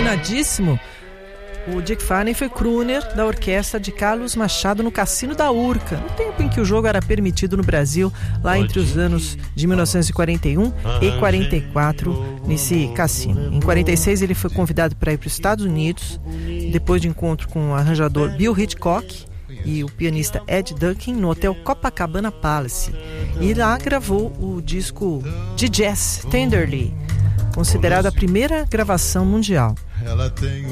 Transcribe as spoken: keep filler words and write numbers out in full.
apaixonadíssimo, o Dick Farney foi crooner da orquestra de Carlos Machado no Cassino da Urca, no tempo em que o jogo era permitido no Brasil, lá entre os anos de mil novecentos e quarenta e um e quarenta e quatro, nesse cassino. Em quarenta e seis ele foi convidado para ir para os Estados Unidos, depois de encontro com o arranjador Bill Hitchcock e o pianista Ed Duncan no hotel Copacabana Palace, e lá gravou o disco de jazz Tenderly, considerado a primeira gravação mundial.